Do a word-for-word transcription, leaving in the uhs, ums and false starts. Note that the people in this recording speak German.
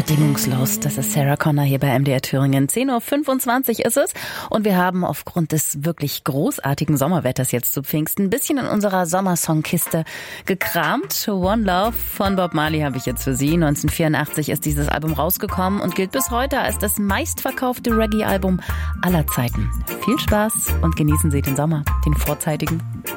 bedingungslos. Das ist Sarah Connor hier bei M D R Thüringen. zehn Uhr fünfundzwanzig ist es und wir haben aufgrund des wirklich großartigen Sommerwetters jetzt zu Pfingsten ein bisschen in unserer Sommersongkiste gekramt. One Love von Bob Marley habe ich jetzt für Sie. neunzehnhundertvierundachtzig ist dieses Album rausgekommen und gilt bis heute als das meistverkaufte Reggae-Album aller Zeiten. Viel Spaß und genießen Sie den Sommer, den vorzeitigen.